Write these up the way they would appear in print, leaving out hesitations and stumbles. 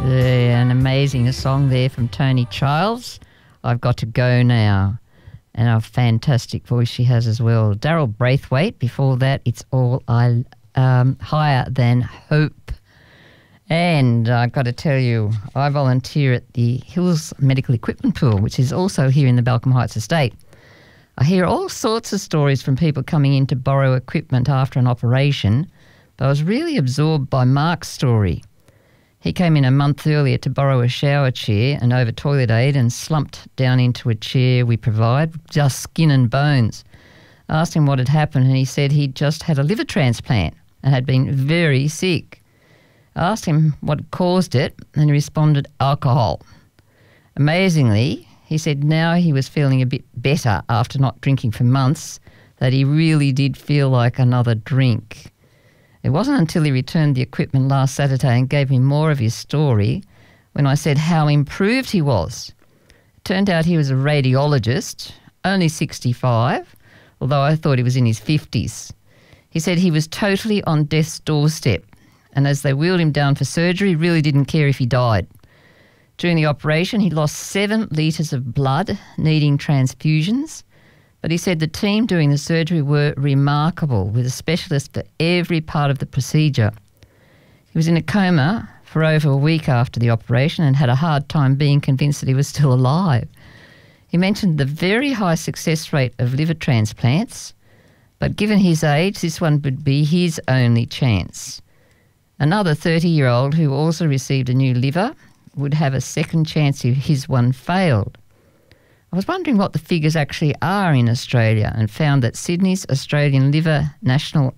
An amazing song there from Tony Childs. I've Got to Go Now. And a fantastic voice she has as well. Daryl Braithwaite, before that, It's All I Higher Than Hope. And I've got to tell you, I volunteer at the Hills Medical Equipment Pool, which is also here in the Balcombe Heights estate. I hear all sorts of stories from people coming in to borrow equipment after an operation, but I was really absorbed by Mark's story. He came in a month earlier to borrow a shower chair and over toilet aid and slumped down into a chair we provide, just skin and bones. I asked him what had happened and he said he'd just had a liver transplant and had been very sick. I asked him what caused it and he responded, alcohol. Amazingly, he said now he was feeling a bit better after not drinking for months, that he really did feel like another drink. It wasn't until he returned the equipment last Saturday and gave me more of his story when I said how improved he was. It turned out he was a radiologist, only 65, although I thought he was in his 50s. He said he was totally on death's doorstep, and as they wheeled him down for surgery, really didn't care if he died. During the operation, he lost 7 litres of blood, needing transfusions. But he said the team doing the surgery were remarkable, with a specialist for every part of the procedure. He was in a coma for over a week after the operation and had a hard time being convinced that he was still alive. He mentioned the very high success rate of liver transplants, but given his age, this one would be his only chance. Another 30-year-old who also received a new liver would have a second chance if his one failed. I was wondering what the figures actually are in Australia and found that Sydney's Australian National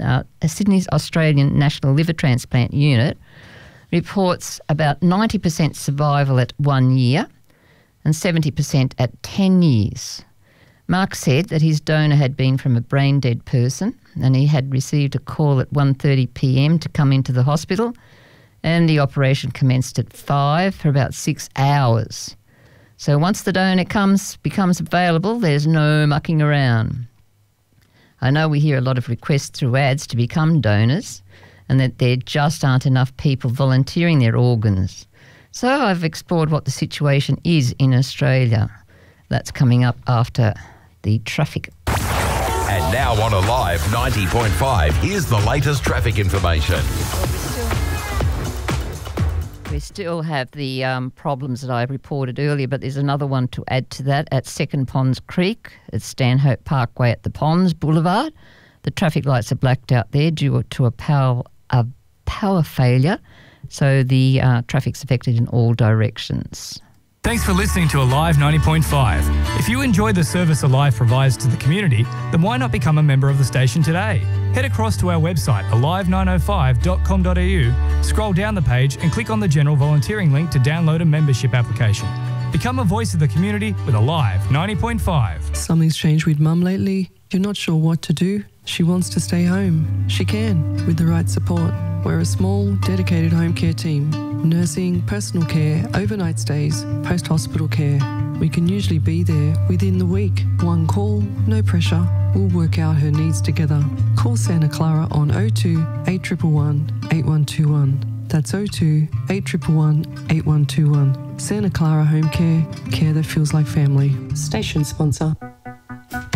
Liver Transplant Unit reports about 90% survival at 1 year and 70% at 10 years. Mark said that his donor had been from a brain-dead person and he had received a call at 1:30 p.m. to come into the hospital, and the operation commenced at 5 for about 6 hours. So once the donor becomes available, there's no mucking around. I know we hear a lot of requests through ads to become donors and that there just aren't enough people volunteering their organs. So I've explored what the situation is in Australia. That's coming up after the traffic. And now on Alive 90.5, here's the latest traffic information. We still have the problems that I reported earlier, but there's another one to add to that at Second Ponds Creek. It's Stanhope Parkway at the Ponds Boulevard. The traffic lights are blacked out there due to a power failure, so the traffic's affected in all directions. Thanks for listening to Alive 90.5. If you enjoy the service Alive provides to the community, then why not become a member of the station today? Head across to our website, alive905.com.au, scroll down the page and click on the general volunteering link to download a membership application. Become a voice of the community with Alive 90.5. Something's changed with Mum lately. You're not sure what to do. She wants to stay home. She can, with the right support. We're a small, dedicated home care team. Nursing, personal care, overnight stays, post-hospital care. We can usually be there within the week. One call, no pressure. We'll work out her needs together. Call Santa Clara on 02 8111 8121. That's 02 8111 8121. Santa Clara Home Care, care that feels like family. Station sponsor.